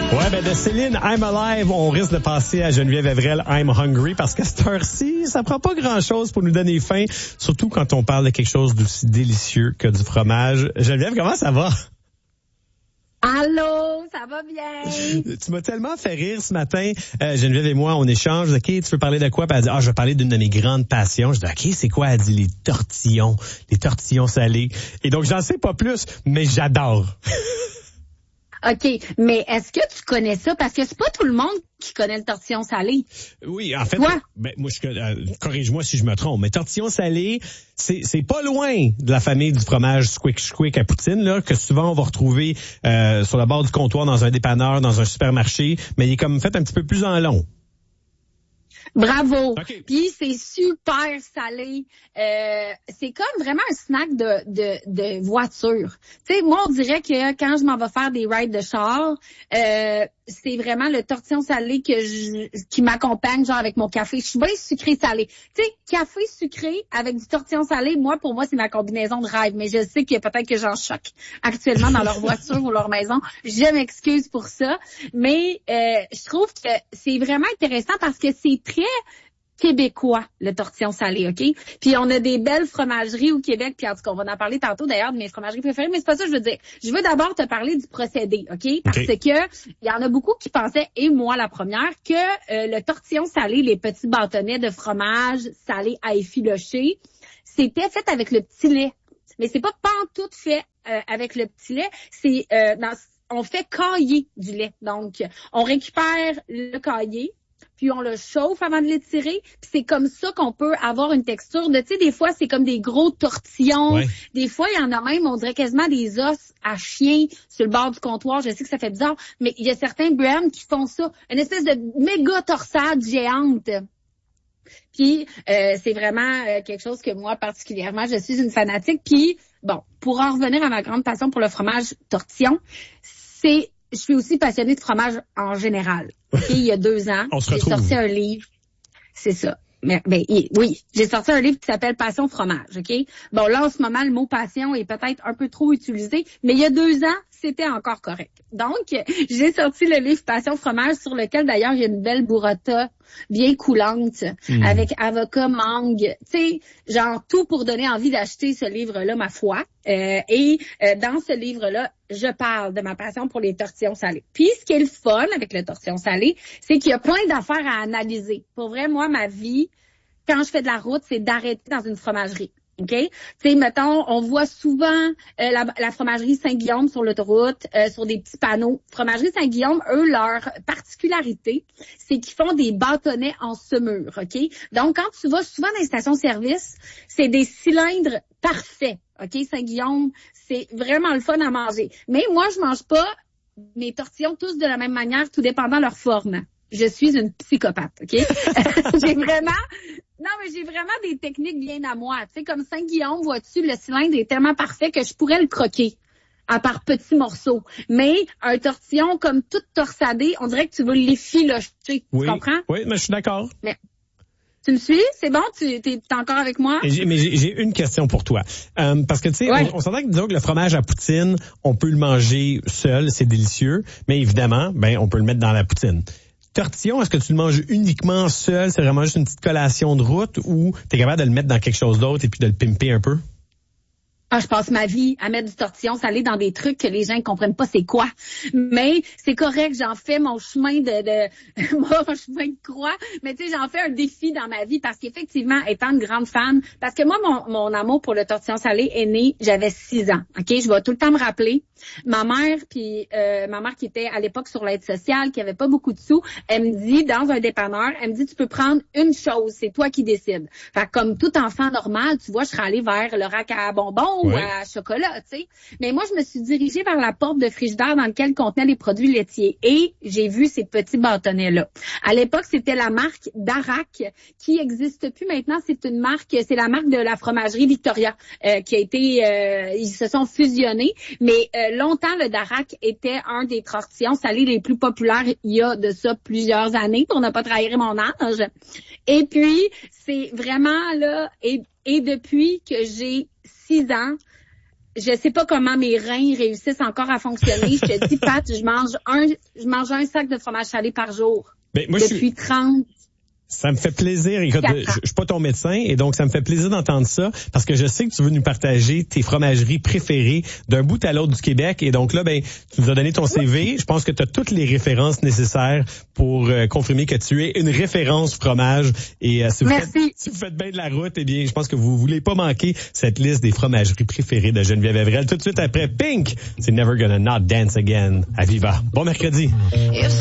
Ouais, ben de Céline, I'm Alive, on risque de passer à Geneviève Evrel, I'm Hungry, parce qu'à cette heure-ci, ça prend pas grand-chose pour nous donner faim, surtout quand on parle de quelque chose d'aussi délicieux que du fromage. Geneviève, comment ça va? Allô, ça va bien? Tu m'as tellement fait rire ce matin. Geneviève et moi, on échange. OK, tu veux parler de quoi? Puis elle dit, je vais parler d'une de mes grandes passions. Je dis, OK, c'est quoi? Elle dit, les tortillons salés. Et donc, j'en sais pas plus, mais j'adore. OK, mais est-ce que tu connais ça? Parce que c'est pas tout le monde qui connaît le tortillon salé. Oui, en fait, Toi? moi, corrige-moi si je me trompe, mais tortillon salé, c'est pas loin de la famille du fromage squick à poutine, là, que souvent on va retrouver sur le bord du comptoir dans un dépanneur, dans un supermarché, mais il est comme fait un petit peu plus en long. Bravo. Okay. Puis c'est super salé. C'est comme vraiment un snack de voiture. Tu sais, moi on dirait que quand je m'en vais faire des rides de char, c'est vraiment le tortillon salé qui m'accompagne, genre avec mon café. Je suis bien sucré salé. Tu sais, café sucré avec du tortillon salé, pour moi c'est ma combinaison de rêve. Mais je sais que peut-être que j'en choque actuellement dans leur voiture ou leur maison. Je m'excuse pour ça. Mais je trouve que c'est vraiment intéressant parce que c'est très québécois, le tortillon salé, OK? Puis on a des belles fromageries au Québec, puis en tout cas, on va en parler tantôt d'ailleurs de mes fromageries préférées, mais c'est pas ça que je veux dire. Je veux d'abord te parler du procédé, OK? Parce que il y en a beaucoup qui pensaient, et moi la première, que le tortillon salé, les petits bâtonnets de fromage salé à effilocher, c'était fait avec le petit lait. Mais c'est pas pantoute fait avec le petit lait, c'est on fait cailler du lait. Donc, on récupère le caillé, puis on le chauffe avant de l'étirer, puis c'est comme ça qu'on peut avoir une texture de, tu sais, des fois, c'est comme des gros tortillons. Ouais. Des fois, il y en a même, on dirait quasiment des os à chien sur le bord du comptoir. Je sais que ça fait bizarre, mais il y a certains brands qui font ça. Une espèce de méga torsade géante. Puis, c'est vraiment quelque chose que moi, particulièrement, je suis une fanatique. Puis, bon, pour en revenir à ma grande passion pour le fromage tortillon, je suis aussi passionnée de fromage en général. Okay, il y a 2 ans, j'ai sorti un livre. C'est ça. Mais oui, j'ai sorti un livre qui s'appelle Passion fromage, OK? Bon, là, en ce moment, le mot passion est peut-être un peu trop utilisé, mais il y a 2 ans, c'était encore correct. Donc, j'ai sorti le livre Passion fromage, sur lequel, d'ailleurs, il y a une belle burrata bien coulante, avec avocat, mangue, tu sais, genre tout pour donner envie d'acheter ce livre-là, ma foi. Et dans ce livre-là, je parle de ma passion pour les tortillons salés. Puis, ce qui est le fun avec le tortillon salé, c'est qu'il y a plein d'affaires à analyser. Pour vrai, moi, ma vie, quand je fais de la route, c'est d'arrêter dans une fromagerie. OK? Tu sais, mettons, on voit souvent la fromagerie Saint-Guillaume sur l'autoroute, sur des petits panneaux. Fromagerie Saint-Guillaume, eux, leur particularité, c'est qu'ils font des bâtonnets en semure, OK? Donc, quand tu vas souvent dans les stations-service, c'est des cylindres parfaits, OK? Saint-Guillaume, c'est vraiment le fun à manger. Mais moi, je mange pas mes tortillons tous de la même manière, tout dépendant de leur forme. Je suis une psychopathe, OK? J'ai vraiment des techniques bien à moi. Tu sais, comme Saint-Guillaume, vois-tu, le cylindre est tellement parfait que je pourrais le croquer à par petits morceaux. Mais un tortillon comme tout torsadé, on dirait que tu veux l'effilocher. Oui, tu comprends? Oui, mais je suis d'accord. Mais, tu me suis? C'est bon? T'es encore avec moi? J'ai une question pour toi. Parce que, tu sais, on s'entend que, disons que le fromage à poutine, on peut le manger seul, c'est délicieux. Mais évidemment, on peut le mettre dans la poutine. Tortillon, est-ce que tu le manges uniquement seul? C'est vraiment juste une petite collation de route ou t'es capable de le mettre dans quelque chose d'autre et puis de le pimper un peu? Je passe ma vie à mettre du tortillon salé dans des trucs que les gens ne comprennent pas c'est quoi. Mais c'est correct, j'en fais mon chemin mon chemin de croix. Mais tu sais, j'en fais un défi dans ma vie parce qu'effectivement, étant une grande fan, parce que moi, mon amour pour le tortillon salé est né, j'avais 6 ans. OK? Je vais tout le temps me rappeler. Ma mère qui était à l'époque sur l'aide sociale, qui avait pas beaucoup de sous, elle me dit, dans un dépanneur, elle me dit, tu peux prendre une chose, c'est toi qui décides. Fait que comme tout enfant normal, tu vois, je serais allée vers le rack à bonbons ou à chocolat, tu sais. Mais moi, je me suis dirigée vers la porte de frigidaire dans laquelle contenaient les produits laitiers et j'ai vu ces petits bâtonnets-là. À l'époque, c'était la marque Darac qui n'existe plus maintenant. C'est la marque de la fromagerie Victoria qui a été, ils se sont fusionnés. Mais longtemps, le Darac était un des tortillons salés les plus populaires il y a de ça plusieurs années, pour ne pas trahir mon âge. Et puis, c'est vraiment là, et depuis que j'ai 6 ans, je sais pas comment mes reins réussissent encore à fonctionner. Je te dis, Pat, je mange un sac de fromage salé par jour. Ben, moi, depuis 30. Ça me fait plaisir. Écoute, je suis pas ton médecin et donc ça me fait plaisir d'entendre ça parce que je sais que tu veux nous partager tes fromageries préférées d'un bout à l'autre du Québec et donc là, ben, tu nous as donné ton CV. Je pense que tu as toutes les références nécessaires pour confirmer que tu es une référence fromage et si vous faites bien de la route, eh bien, je pense que vous voulez pas manquer cette liste des fromageries préférées de Geneviève Evrel. Tout de suite après Pink, c'est Never Gonna Not Dance Again à Viva. Bon mercredi.